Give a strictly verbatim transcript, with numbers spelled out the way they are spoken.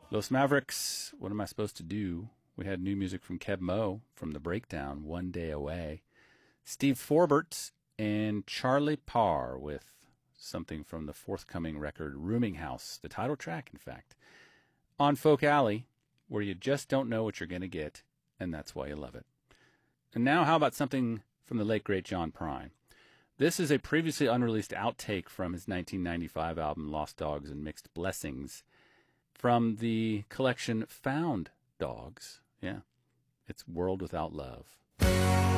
Los Mavericks, What Am I Supposed to Do? We had new music from Keb Mo from The Breakdown, One Day Away. Steve Forbert and Charlie Parr with something from the forthcoming record Rooming House, the title track, in fact. On Folk Alley, where you just don't know what you're going to get, and that's why you love it. And now how about something from the late, great John Prine? This is a previously unreleased outtake from his nineteen ninety-five album Lost Dogs and Mixed Blessings from the collection Found Dogs. Yeah, it's World Without Love.